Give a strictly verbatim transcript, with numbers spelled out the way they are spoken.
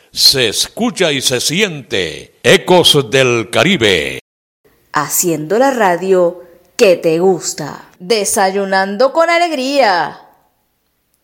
Se escucha y se siente Ecos del Caribe. Haciendo la radio que te gusta. Desayunando con alegría.